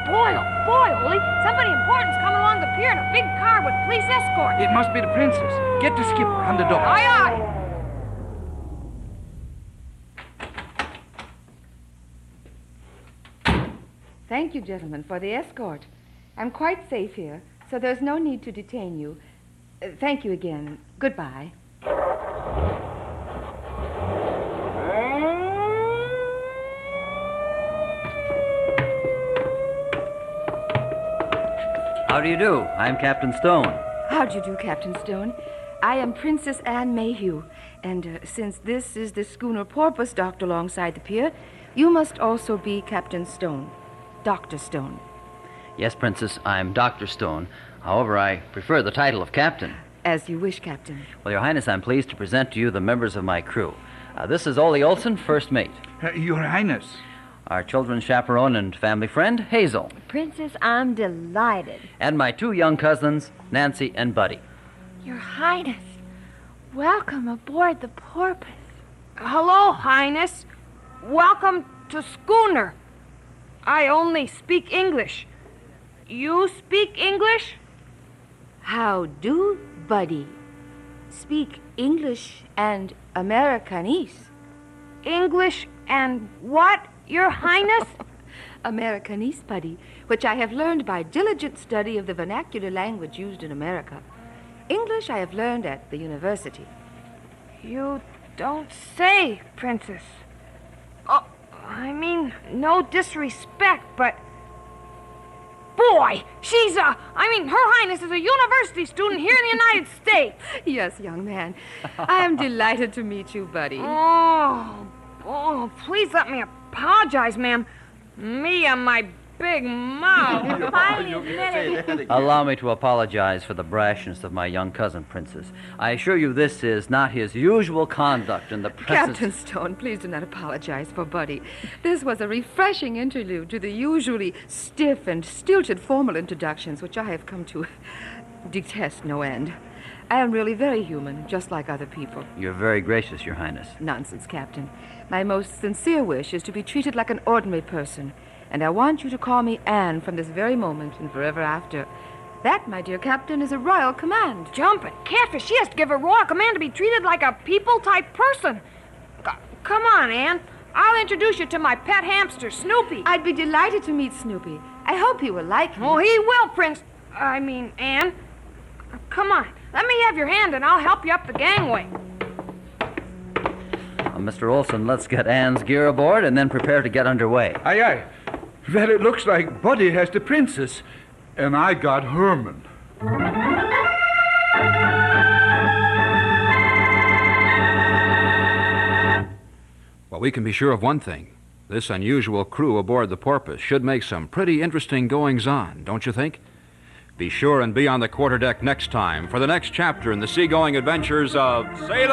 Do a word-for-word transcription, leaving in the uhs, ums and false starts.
Boy, oh boy, Ollie. Somebody important's coming along the pier in a big car with police escort. It must be the princess. Get the skipper on the door. Aye, aye. Thank you, gentlemen, for the escort. I'm quite safe here, so there's no need to detain you. Uh, thank you again. Goodbye. How do you do? I'm Captain Stone. How do you do, Captain Stone? I am Princess Anne Mayhew, and uh, since this is the schooner Porpoise docked alongside the pier, you must also be Captain Stone, Doctor Stone. Yes, Princess, I'm Doctor Stone. However, I prefer the title of Captain. As you wish, Captain. Well, Your Highness, I'm pleased to present to you the members of my crew. Uh, this is Ole Olson, first mate. Uh, Your Highness. Our children's chaperone and family friend, Hazel. Princess, I'm delighted. And my two young cousins, Nancy and Buddy. Your Highness, welcome aboard the Porpoise. Hello, Highness. Welcome to schooner. I only speak English. You speak English? How do, Buddy? Speak English and Americanese. English and what, Your Highness? Americanese, Buddy, which I have learned by diligent study of the vernacular language used in America. English I have learned at the university. You don't say, Princess. Oh, I mean, no disrespect, but... Boy, she's a... I mean, Her Highness is a university student here in the United States. Yes, young man. I am delighted to meet you, Buddy. Oh, oh, please let me apologize, ma'am. Me and my big mouth. Finally admitted it. Allow me to apologize for the brashness of my young cousin, Princess. I assure you this is not his usual conduct in the presence... Captain Stone, please do not apologize for Buddy. This was a refreshing interlude to the usually stiff and stilted formal introductions which I have come to detest no end. I am really very human, just like other people. You're very gracious, Your Highness. Nonsense, Captain. My most sincere wish is to be treated like an ordinary person, and I want you to call me Anne from this very moment and forever after. That, my dear Captain, is a royal command. Jumping catfish. She has to give a royal command to be treated like a people-type person. C- come on, Anne. I'll introduce you to my pet hamster, Snoopy. I'd be delighted to meet Snoopy. I hope he will like me. Oh, he will, Prince. I mean, Anne. Come on. Let me have your hand, and I'll help you up the gangway. Well, Mister Olson, let's get Anne's gear aboard and then prepare to get underway. Aye, aye. Well, it looks like Buddy has the princess, and I got Herman. Well, we can be sure of one thing. This unusual crew aboard the Porpoise should make some pretty interesting goings-on, don't you think? Be sure and be on the quarterdeck next time for the next chapter in the seagoing adventures of Sailor